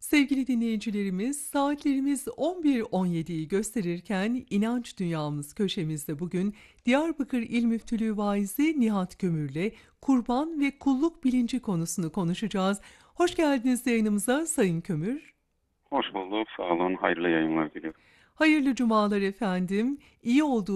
Sevgili dinleyicilerimiz, saatlerimiz 11.17'yi gösterirken İnanç Dünyamız köşemizde bugün Diyarbakır İl Müftülüğü Vaizi Nihat Kömür'le kurban ve kulluk bilinci konusunu konuşacağız. Hoş geldiniz yayınımıza Sayın Kömür. Hoş bulduk. Sağ olun. Hayırlı yayınlar diliyorum. Hayırlı cumalar efendim. İyi olduğu